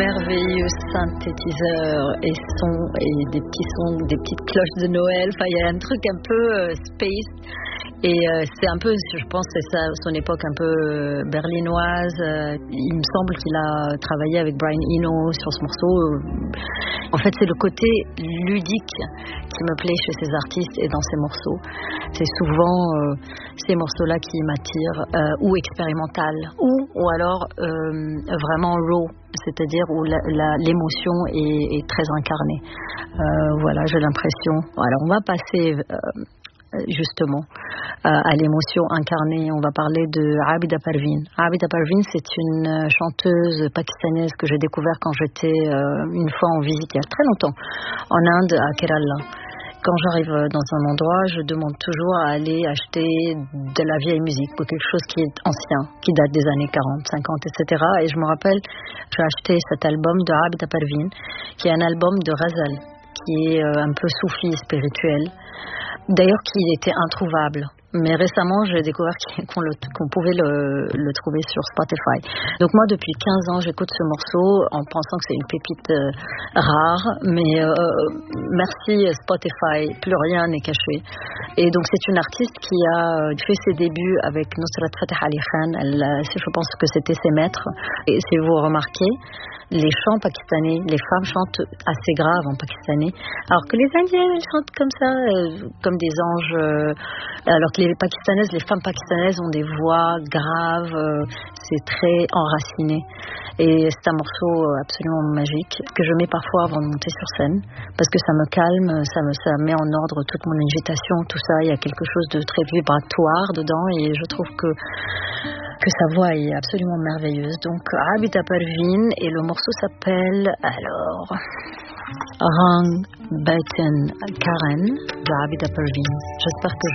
merveilleux synthétiseurs et sons et des petits sons, des petites cloches de Noël. Enfin, il y a un truc un peu space. Et c'est un peu, je pense, c'est ça, son époque un peu berlinoise. Il me semble qu'il a travaillé avec Brian Eno sur ce morceau. En fait, c'est le côté ludique qui me plaît chez ces artistes et dans ces morceaux. C'est souvent ces morceaux-là qui m'attirent, ou expérimental, ou alors vraiment raw, c'est-à-dire où l'émotion est très incarnée. Voilà, j'ai l'impression. Alors, on va passer justement à l'émotion incarnée. On va parler de Abida Parveen. Abida Parveen, c'est une chanteuse pakistanaise que j'ai découvert quand j'étais une fois en visite il y a très longtemps en Inde, à Kerala. Quand j'arrive dans un endroit, je demande toujours à aller acheter de la vieille musique, ou quelque chose qui est ancien, qui date des années 40, 50, etc. Et je me rappelle, j'ai acheté cet album de Abida Parveen, qui est un album de ghazal, qui est un peu soufi, spirituel. D'ailleurs, qui était introuvable. Mais récemment, j'ai découvert qu'on pouvait le trouver sur Spotify. Donc moi, depuis 15 ans, j'écoute ce morceau en pensant que c'est une pépite rare. Mais merci Spotify, plus rien n'est caché. Et donc c'est une artiste qui a fait ses débuts avec Nusrat Fateh Ali Khan. Je pense que c'était ses maîtres. Et si vous remarquez, les chants pakistanais, les femmes chantent assez grave en pakistanais, alors que les Indiennes, elles chantent comme ça, comme des anges, alors que les femmes pakistanaises ont des voix graves, c'est très enraciné. Et c'est un morceau absolument magique que je mets parfois avant de monter sur scène, parce que ça me calme, ça met en ordre toute mon agitation, tout ça. Il y a quelque chose de très vibratoire dedans, et je trouve que sa voix est absolument merveilleuse. Donc Abida Parveen, et le morceau s'appelle alors Rang Baitan Karen de Abida Parveen. J'espère que